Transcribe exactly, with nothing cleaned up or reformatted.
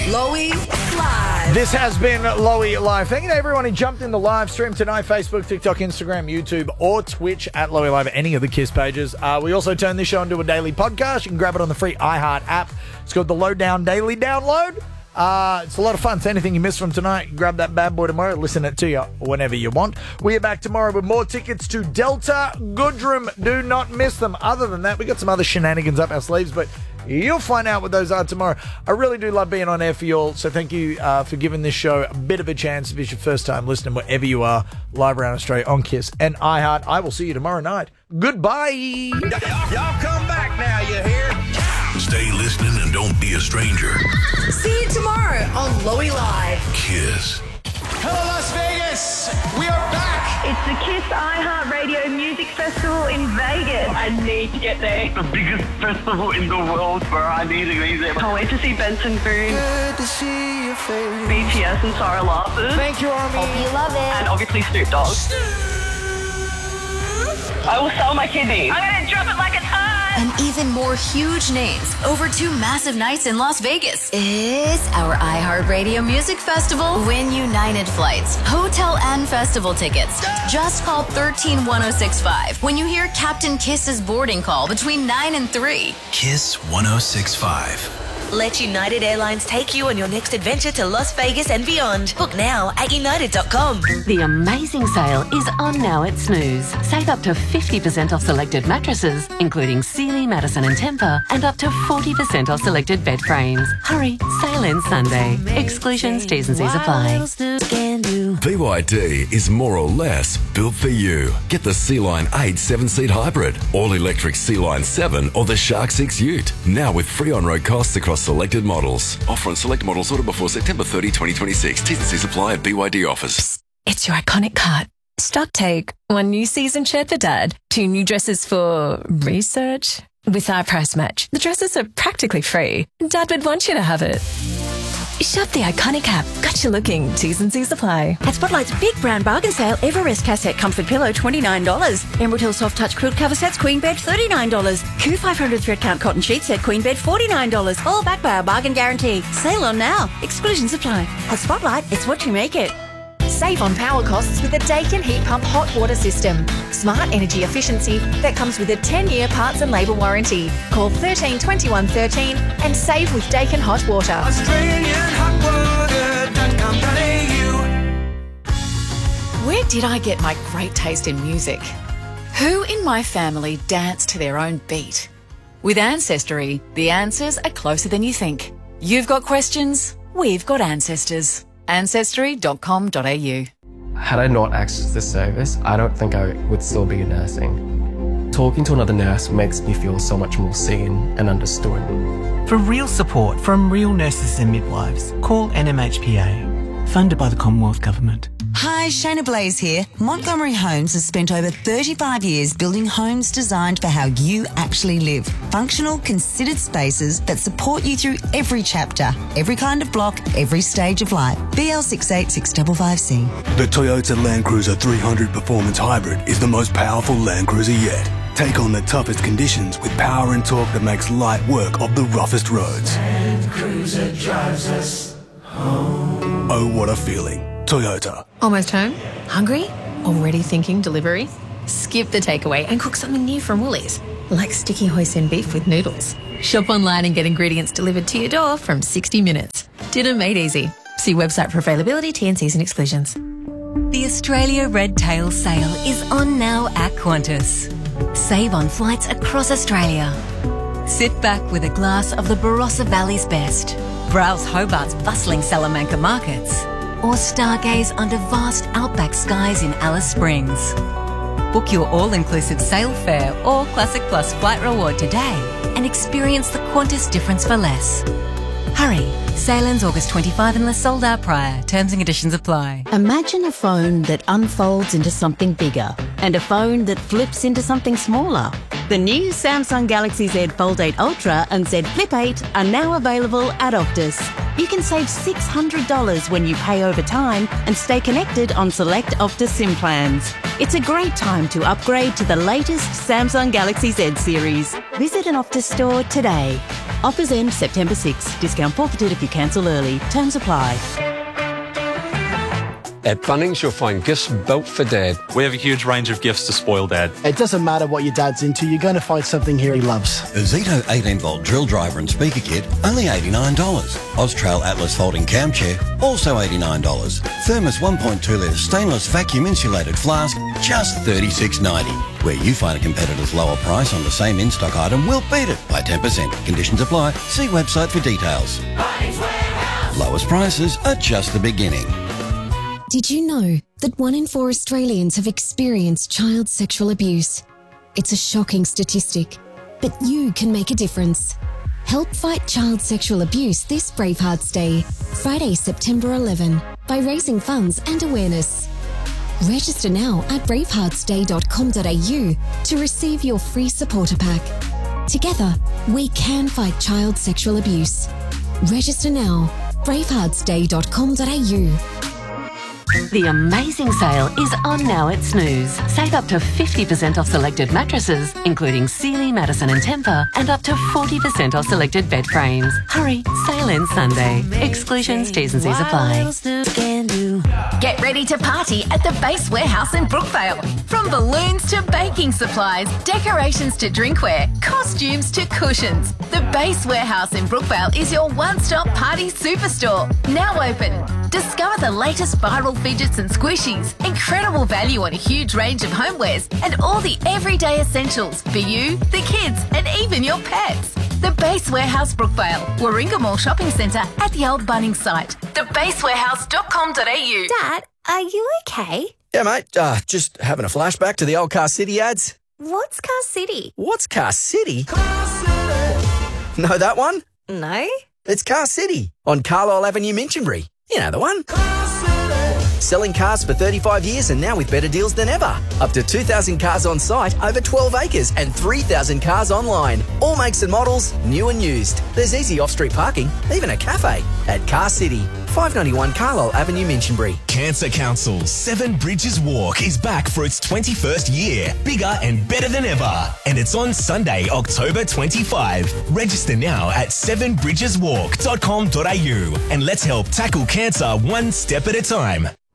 Lowy Live. This has been Lowy Live. Thank you to everyone who jumped in the live stream tonight. Facebook, TikTok, Instagram, YouTube, or Twitch at Lowy Live, any of the KISS pages. Uh, we also turn this show into a daily podcast. You can grab it on the free iHeart app. It's called the Lowdown Daily Download. Uh, it's a lot of fun. So anything you missed from tonight, grab that bad boy tomorrow. Listen it to you whenever you want. We are back tomorrow with more tickets to Delta Goodrum. Do not miss them. Other than that, we got some other shenanigans up our sleeves, but you'll find out what those are tomorrow. I really do love being on air for you all, so thank you uh, for giving this show a bit of a chance if it's your first time listening, wherever you are, live around Australia on KISS and iHeart. I will see you tomorrow night. Goodbye. Y'all, y'all come back now, you hear? Stay listening and don't be a stranger. See you tomorrow on Lowy Live. KISS. Hello, Las Vegas. We are back. It's the KISS iHeartRadio Music Festival in Vegas. I need to get there. The biggest festival in the world where I need to be there. Can't wait to see Benson Boone, Good to see your face. B T S and Sarah Larson. Thank you, Army. Hope you love it. And obviously Snoop Dogg. I will sell my kidneys. I'm going to drop it like it's hot. And even more huge names over two massive nights in Las Vegas. It's our iHeartRadio Music Festival. Win United flights, hotel and festival tickets. Just call one three one oh six five when you hear Captain Kiss's boarding call between nine and three. KISS one oh six five. Let United Airlines take you on your next adventure to Las Vegas and beyond. Book now at united dot com. The amazing sale is on now at Snooze. Save up to fifty percent off selected mattresses, including Sealy, Madison and Tempur, and up to forty percent off selected bed frames. Hurry, sale ends Sunday. Exclusions, T's and C's apply. B Y D is more or less built for you. Get the Sea-Line eight seven-seat hybrid, all-electric Sea-Line seven or the Shark six Ute. Now with free on-road costs across selected models. Offer on select models ordered before September thirtieth, twenty twenty-six. T's and C's apply at B Y D offers. It's your iconic cut. Stock take. One new season shirt for Dad. Two new dresses for research. With our price match, the dresses are practically free. Dad would want you to have it. Shop the iconic app. Got you looking. T's and C's apply. At Spotlight's big brand bargain sale, Everest cassette comfort pillow twenty-nine dollars. Emerald Hill soft touch quilt cover sets queen bed thirty-nine dollars. Q five hundred thread count cotton sheet set queen bed forty-nine dollars. All backed by our bargain guarantee. Sale on now. Exclusions apply. At Spotlight, it's what you make it. Save on power costs with a Daikin heat pump hot water system. Smart energy efficiency that comes with a ten-year parts and labour warranty. Call thirteen twenty-one thirteen and save with Daikin hot water. Australian hot water dot com dot a u. Where did I get my great taste in music? Who in my family danced to their own beat? With Ancestry, the answers are closer than you think. You've got questions, we've got ancestors. ancestry dot com dot a u. Had I not accessed this service, I don't think I would still be nursing. Talking to another nurse makes me feel so much more seen and understood. For real support from real nurses and midwives, call N M H P A, funded by the Commonwealth Government. Hi, Shayna Blaze here. Montgomery Homes has spent over thirty-five years building homes designed for how you actually live. Functional, considered spaces that support you through every chapter, every kind of block, every stage of life. B L six eight six five five C. The Toyota Land Cruiser three hundred Performance Hybrid is the most powerful Land Cruiser yet. Take on the toughest conditions with power and torque that makes light work of the roughest roads. Land Cruiser drives us home. Oh, what a feeling. Toyota. Almost home? Hungry? Already thinking delivery? Skip the takeaway and cook something new from Woolies, like sticky hoisin beef with noodles. Shop online and get ingredients delivered to your door from sixty minutes. Dinner made easy. See website for availability, T and Cs and exclusions. The Australia Red Tail Sale is on now at Qantas. Save on flights across Australia. Sit back with a glass of the Barossa Valley's best. Browse Hobart's bustling Salamanca markets. Or stargaze under vast outback skies in Alice Springs. Book your all-inclusive sail fare or Classic Plus flight reward today and experience the Qantas difference for less. Hurry, sale ends August twenty-fifth unless sold out prior. Terms and conditions apply. Imagine a phone that unfolds into something bigger and a phone that flips into something smaller. The new Samsung Galaxy Z Fold eight Ultra and Z Flip eight are now available at Optus. You can save six hundred dollars when you pay over time and stay connected on select Optus SIM plans. It's a great time to upgrade to the latest Samsung Galaxy Z series. Visit an Optus store today. Offers end September sixth. Discount forfeited if you cancel early. Terms apply. At Bunnings, you'll find gifts built for Dad. We have a huge range of gifts to spoil Dad. It doesn't matter what your dad's into, you're going to find something here he loves. A Zito eighteen volt drill driver and speaker kit, only eighty-nine dollars. Austrail Atlas folding cam chair, also eighty-nine dollars. Thermos one point two litre stainless vacuum insulated flask, just thirty-six ninety. Where you find a competitor's lower price on the same in-stock item, we'll beat it by ten percent. Conditions apply. See website for details. Lowest prices are just the beginning. Did you know that one in four Australians have experienced child sexual abuse? It's a shocking statistic, but you can make a difference. Help fight child sexual abuse this Bravehearts Day, Friday, September eleventh, by raising funds and awareness. Register now at bravehearts day dot com dot a u to receive your free supporter pack. Together, we can fight child sexual abuse. Register now, bravehearts day dot com dot a u. The amazing sale is on now at Snooze. Save up to fifty percent off selected mattresses, including Sealy, Madison and Tempur, and up to forty percent off selected bed frames. Hurry, sale ends Sunday. Exclusions, T's and C's apply. Get ready to party at the Base Warehouse in Brookvale. From balloons to baking supplies, decorations to drinkware, costumes to cushions. The Base Warehouse in Brookvale is your one-stop party superstore. Now open. Discover the latest viral fidgets and squishies, incredible value on a huge range of homewares, and all the everyday essentials for you, the kids, and even your pets. The Base Warehouse Brookvale, Warringah Mall Shopping Centre at the old Bunnings site. the base warehouse dot com dot a u. Dad, are you okay? Yeah, mate. Uh, just having a flashback to the old Car City ads. What's Car City? What's Car City? Car City. Know that one? No. It's Car City on Carlisle Avenue, Minchinbury. You know the one. Selling cars for thirty-five years and now with better deals than ever. Up to two thousand cars on site, over twelve acres and three thousand cars online. All makes and models, new and used. There's easy off-street parking, even a cafe at Car City. five ninety-one Carlisle Avenue, Minchinbury. Cancer Council's Seven Bridges Walk is back for its twenty-first year. Bigger and better than ever. And it's on Sunday, October twenty-fifth. Register now at seven bridges walk dot com dot a u and let's help tackle cancer one step at a time.